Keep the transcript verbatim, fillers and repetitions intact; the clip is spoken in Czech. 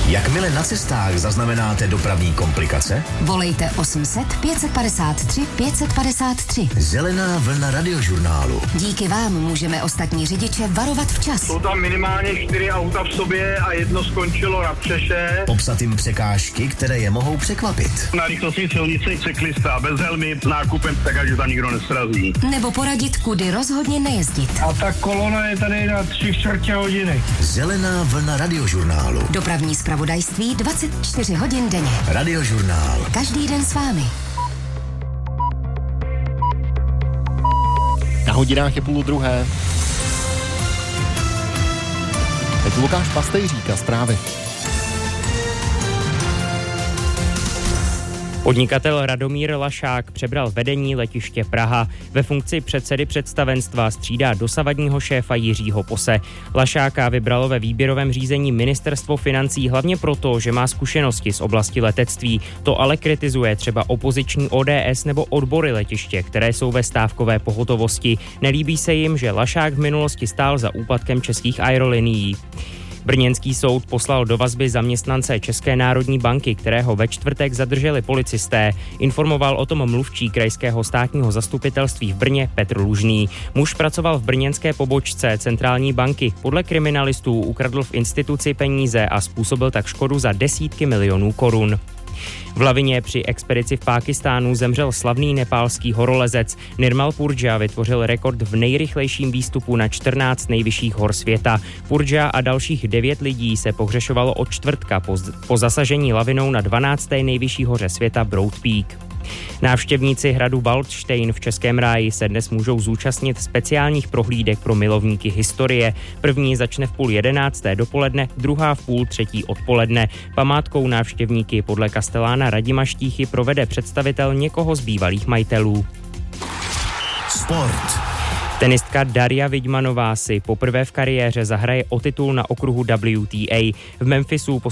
Jakmile na cestách zaznamenáte dopravní komplikace? Volejte osm set pět set padesát tři pět set padesát tři. Zelená vlna radiožurnálu. Díky vám můžeme ostatní řidiče varovat včas. Jsou tam minimálně čtyři auta v sobě a jedno skončilo na střeše. Popsat jim překážky, které je mohou překvapit. Na rychlostní silnici cyklista bez helmy, nákupem, tak ať tam nikdo nesrazí. Nebo poradit, kudy rozhodně nejezdit. A ta kolona je tady na tři čtvrtě hodiny. Zelená vlna radiožurnálu. Dopravní zpravodajství dvacet čtyři hodin denně. Radiožurnál. Každý den s vámi. Na hodinách je půl druhé. Teď Lukáš Pastejřík a zprávy. Podnikatel Radomír Lašák přebral vedení letiště Praha. Ve funkci předsedy představenstva střídá dosavadního šéfa Jiřího Pose. Lašáka vybralo ve výběrovém řízení ministerstvo financí hlavně proto, že má zkušenosti z oblasti letectví. To ale kritizuje třeba opoziční O D S nebo odbory letiště, které jsou ve stávkové pohotovosti. Nelíbí se jim, že Lašák v minulosti stál za úpadkem českých aerolinií. Brněnský soud poslal do vazby zaměstnance České národní banky, kterého ve čtvrtek zadrželi policisté. Informoval o tom mluvčí krajského státního zastupitelství v Brně Petr Lužný. Muž pracoval v brněnské pobočce centrální banky. Podle kriminalistů ukradl v instituci peníze a způsobil tak škodu za desítky milionů korun. V lavině při expedici v Pákistánu zemřel slavný nepálský horolezec. Nirmal Purdža vytvořil rekord v nejrychlejším výstupu na čtrnáct nejvyšších hor světa. Purdža a dalších devět lidí se pohřešovalo od čtvrtka po, po zasažení lavinou na dvanácté nejvyšší hoře světa Broad Peak. Návštěvníci hradu Waldstein v Českém ráji se dnes můžou zúčastnit speciálních prohlídek pro milovníky historie. První začne v půl jedenácté dopoledne, druhá v půl třetí odpoledne. Památkou návštěvníky podle kastelána Radima Štíchy provede představitel někoho z bývalých majitelů. Sport. Tenistka Daria Vidmanová si poprvé v kariéře zahraje o titul na okruhu W T A. V Memphisu